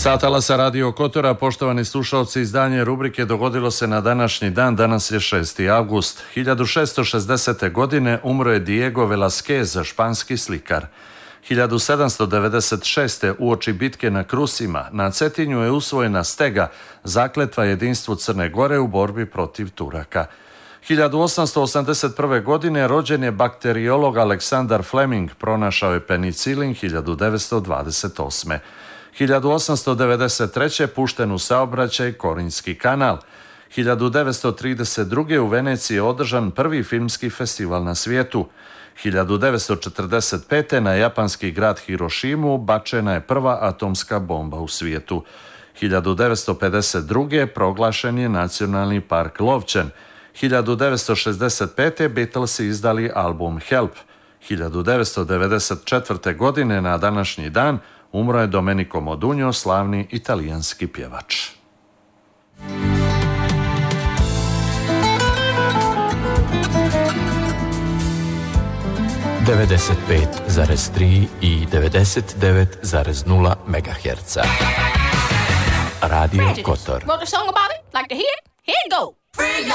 Sa talasa Radio Kotora, poštovani slušalci, izdanje rubrike dogodilo se na današnji dan, danas je 6. avgust. 1660. godine umro je Diego Velázquez, španski slikar. 1796. uoči bitke na Krusima na Cetinju je usvojena stega, zakletva jedinstvu Crne Gore u borbi protiv Turaka. 1881. godine rođen je bakteriolog Aleksandar Fleming, pronašao je penicilin 1928. 1893. pušten u saobraćaj Korinjski kanal. 1932. u Veneciji je održan prvi filmski festival na svijetu. 1945. na japanski grad Hirošimu bačena je prva atomska bomba u svijetu. 1952. proglašen je nacionalni park Lovćen. 1965. Beatlesi izdali album Help. 1994. godine na današnji dan umro je Domenico Modugno, slavni italijanski pjevač. ...95,3 i 99,0 MHz. Radio Kotor. Wrote a song about it? Like to hear it? Here it goes. Free